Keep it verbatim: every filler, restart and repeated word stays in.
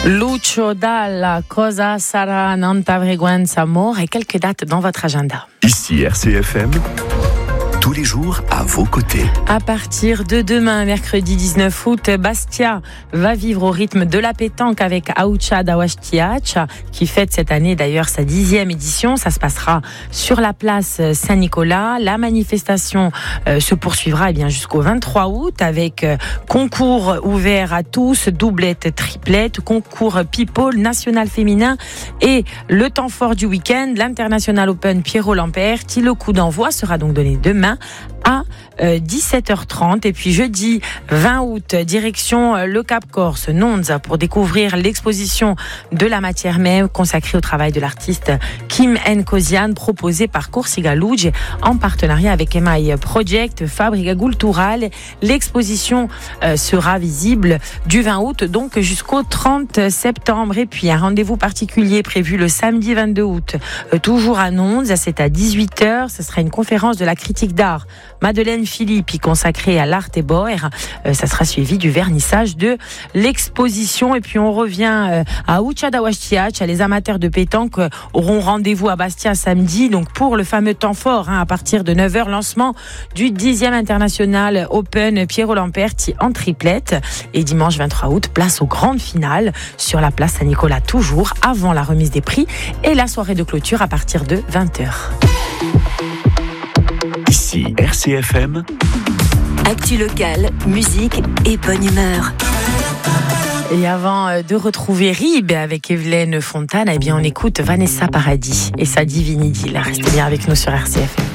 Lucio Dalla, cosa sarà non t'avergüenza amor et quelques dates dans votre agenda. Ici R C F M, tous les jours à vos côtés. À partir de demain, mercredi dix-neuf août, Bastia va vivre au rythme de la pétanque avec Aucha Dawashtiacha, qui fête cette année d'ailleurs sa dixième édition. Ça se passera sur la place Saint-Nicolas. La manifestation euh, se poursuivra eh bien, jusqu'au vingt-trois août avec euh, concours ouvert à tous, doublette, triplette, concours people, national féminin et le temps fort du week-end, l'International Open Pierrot Lamperti. Le coup d'envoi sera donc donné demain à euh, dix-sept heures trente. Et puis jeudi vingt août, direction euh, le Cap Corse, Nonza, pour découvrir l'exposition de la matière même consacrée au travail de l'artiste Kim Nkosian, proposée par Corsica Luge en partenariat avec M I Project, Fabrica Culturale. L'exposition euh, sera visible du vingt août donc jusqu'au trente septembre. Et puis un rendez-vous particulier prévu le samedi vingt-deux août, euh, toujours à Nonza, c'est à dix-huit heures. Ce sera une conférence de la critique d'art Madeleine Philippe, consacrée à l'art et boer. Euh, ça sera suivi du vernissage de l'exposition. Et puis on revient euh, à Aucha Dawashtiacha. Les amateurs de pétanque euh, auront rendez-vous à Bastia samedi, donc pour le fameux temps fort, hein, à partir de neuf heures, lancement du dixième International Open Pierrot Lamperti en triplette. Et dimanche vingt-trois août, place aux grandes finales sur la place Saint-Nicolas, toujours avant la remise des prix et la soirée de clôture à partir de vingt heures. Ici R C F M. Actu locale, musique et bonne humeur. Et avant de retrouver Rib avec Evelyne Fontane, eh bien on écoute Vanessa Paradis et sa Divine Idylle. Restez bien avec nous sur R C F M.